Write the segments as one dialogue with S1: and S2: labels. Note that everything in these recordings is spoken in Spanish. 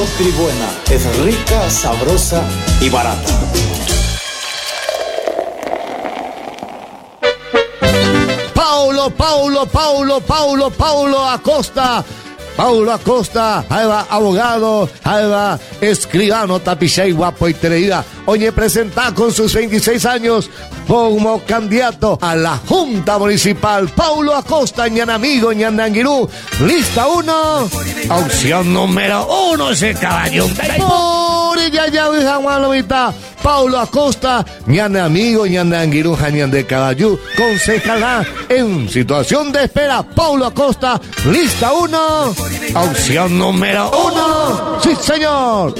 S1: Nutribuena es rica, sabrosa y barata.
S2: Paulo Acosta. Paulo Acosta, ahí va, abogado, ahí va, escribano, tapichay, guapo y teleída. Hoy presenta con sus 26 años como candidato a la Junta Municipal. Paulo Acosta, ñanamigo, ñandanguirú. Lista 1. Opción número 1, ese caballo. Por ya, Paulo Acosta, ñanamigo, ñandanguirú, jañan de caballú. Concejalá en situación de espera. Paulo Acosta, lista 1. Opción número 1. Sí, señor.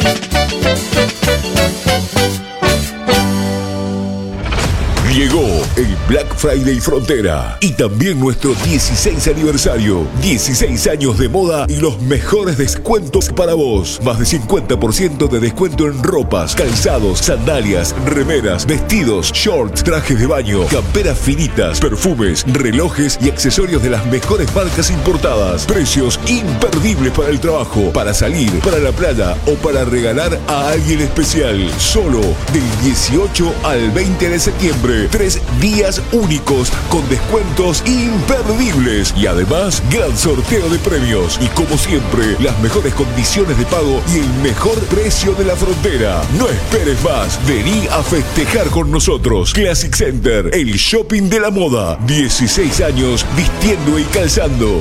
S3: Llegó el Black Friday Frontera y también nuestro 16 aniversario. 16 años de moda y los mejores descuentos para vos. Más de 50% de descuento en ropas, calzados, sandalias, remeras, vestidos, shorts, trajes de baño, camperas finitas, perfumes, relojes y accesorios de las mejores marcas importadas. Precios imperdibles para el trabajo, para salir, para la playa o para regalar a alguien especial. Solo del 18 al 20 de septiembre. 3 días únicos con descuentos imperdibles y además gran sorteo de premios y como siempre las mejores condiciones de pago y el mejor precio de la frontera. No esperes más, vení a festejar con nosotros. Classic Center, el shopping de la moda. 16 años vistiendo y calzando.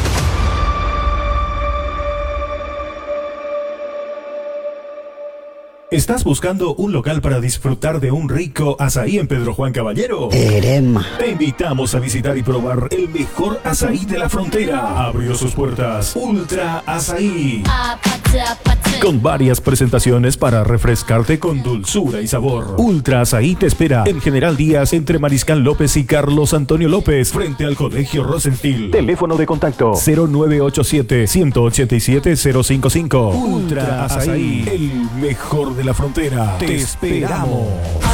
S4: ¿Estás buscando un local para disfrutar de un rico azaí en Pedro Juan Caballero?
S5: Erema.
S4: Te invitamos a visitar y probar el mejor azaí de la frontera. Abrió sus puertas Ultra Azaí. Con varias presentaciones para refrescarte con dulzura y sabor. Ultra Azaí te espera en General Díaz entre Mariscal López y Carlos Antonio López, frente al Colegio Rosenfield. Teléfono de contacto 0987-187-055. Ultra Azaí, el mejor de la frontera. Te esperamos.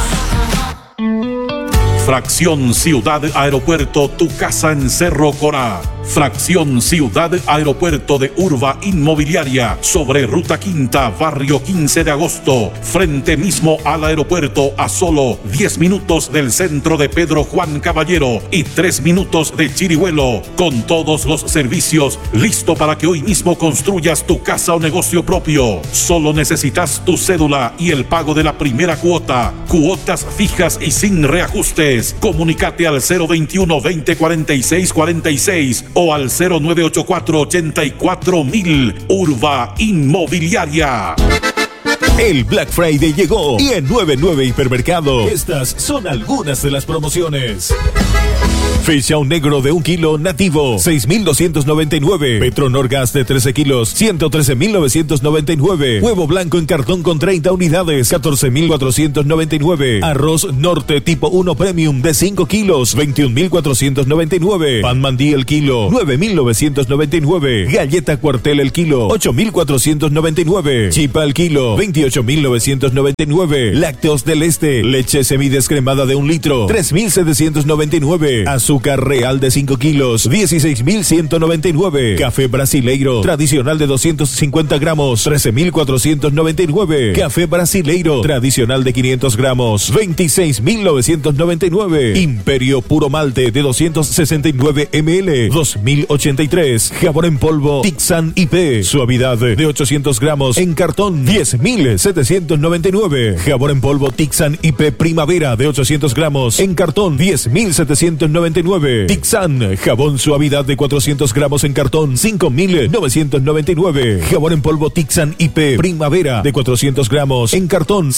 S6: Fracción Ciudad Aeropuerto, tu casa en Cerro Corá. Fracción Ciudad Aeropuerto de Urba Inmobiliaria, sobre Ruta Quinta, barrio 15 de agosto, frente mismo al aeropuerto, a solo 10 minutos del centro de Pedro Juan Caballero y 3 minutos de Chirihuelo, con todos los servicios, listo para que hoy mismo construyas tu casa o negocio propio. Solo necesitas tu cédula y el pago de la primera cuota, cuotas fijas y sin reajustes. Comunícate al 021 20 46 46 o al 0984 84000. Urba Inmobiliaria.
S4: El Black Friday llegó y en 99 Hipermercado estas son algunas de las promociones. Fichao negro de 1 kilo nativo, 6.299. Petronor gas de 13 kilos, 113.999. Huevo blanco en cartón con 30 unidades, 14.499. Arroz Norte tipo 1 Premium de 5 kilos, 21.499. Pan Mandí el kilo, 9.999. Galleta Cuartel el kilo, 8.499. Chipa el kilo, 28.999. Lácteos del Este, leche semidescremada de 1 litro, 3.799. Azúcar real de 5 kilos, 16.199. Café brasileiro tradicional de 250 gramos, 13.499. Café brasileiro tradicional de 500 gramos, 26.999. Imperio puro malte de 269 ml, 2.083. Jabón en polvo Tixan IP, suavidad de 800 gramos en cartón, 10.799. Jabón en polvo Tixan IP Primavera de 800 gramos en cartón, 10.799. Tixan, jabón suavidad de 400 gramos en cartón, 5.999. Jabón en polvo Tixan IP Primavera de 400 gramos en cartón,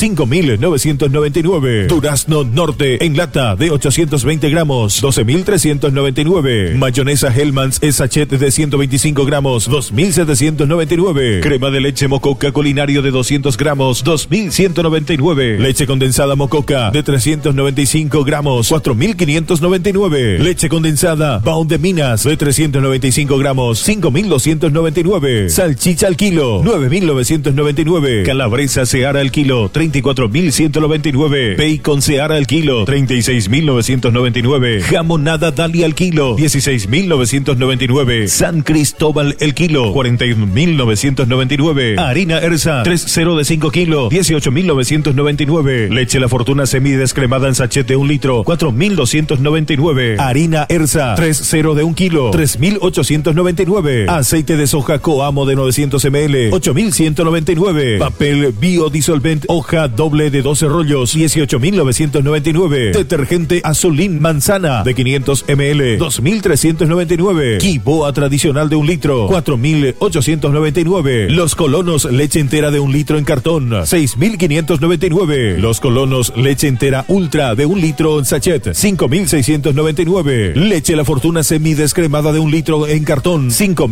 S4: 5.999. Durazno Norte en lata de 820 gramos, 12.399. Mayonesa Hellmann's sachet de 125 gramos, 2.799. Crema de leche Mococa Culinario de 200 gramos, 2.199. Leche condensada Mococa de 395 gramos, 4.599. 5.299. Leche condensada Bound de Minas de 395 gramos, 5.299. Salchicha al kilo, 9.999. Calabresa Seara al kilo, 34.199. Bacon Seara al kilo, 36.999. Jamonada Dali al kilo, 16.999. San Cristóbal el kilo, 41.999. Harina Ersa 3.0 de 5 kilos, 18.999. Leche La Fortuna semidescremada en sachet de 1 litro, 4.299. Harina Ersa 3.0 de 1 kilo, 3.899. Aceite de soja Coamo de 900 ml, 8.199. Papel biodisolvent hoja doble de 12 rollos, 18.999. Detergente Azulín Manzana de 500 ml, 2.399. Quiboa tradicional de 1 litro, 4.899. Los Colonos leche entera de 1 litro en cartón, 6.599. Los Colonos leche entera ultra de 1 litro en sachet, 5.699. Leche La Fortuna semidescremada de 1 litro en cartón,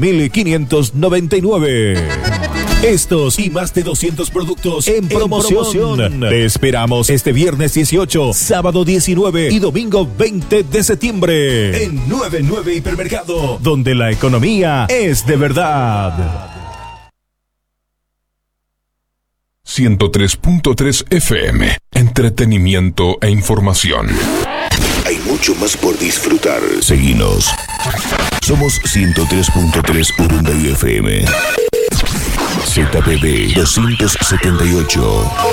S4: 5.599. Estos y más de 200 productos en promoción. Te esperamos este viernes 18, sábado 19 y domingo 20 de septiembre en 99 Hipermercado, donde la economía es de verdad.
S3: 103.3 FM. Entretenimiento e información.
S5: Hay mucho más por disfrutar.
S3: Seguinos.
S5: Somos 103.3 Urunday FM. ZPB 278.